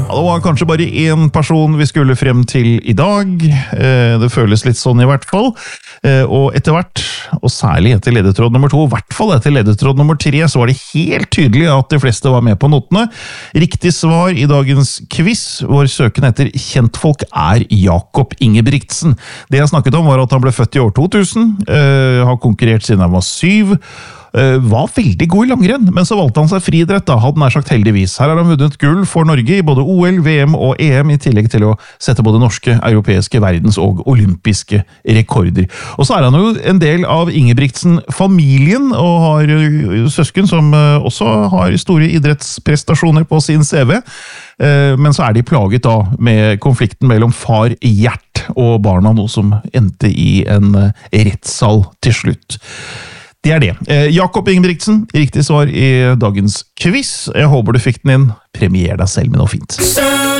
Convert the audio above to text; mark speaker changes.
Speaker 1: Ja, det var kanskje bare én person vi skulle frem til I dag. Det føles litt sånn I hvert fall. Og etter hvert, og særlig etter ledetråd nummer 2, I hvert fall etter ledetråd nummer 3, så var det helt tydelig at de fleste var med på notene. Riktig svar I dagens quiz, hvor søken etter kjentfolk Jakob Ingebrigtsen. Det jeg snakket om var at han ble født I år 2000, har konkurrert siden han var 7, var veldig god I langrenn, men så valgte han seg friidrett da, hadde nær sagt heldigvis. Her har han vunnet gull for Norge I både OL, VM og EM, I tillegg til å sette både norske, europeiske, verdens- og olympiske rekorder. Og så han jo en del av Ingebrigtsen-familien, og har søsken som også har store idrettsprestasjoner på sin CV, men så de plaget da med konflikten mellom far Gjert og barna, noe som endte I en rettssal til slutt. Det det. Jakob Ingebrigtsen, riktig svar I dagens quiz. Jeg håper du fikk den inn. Premier deg selv med noe fint.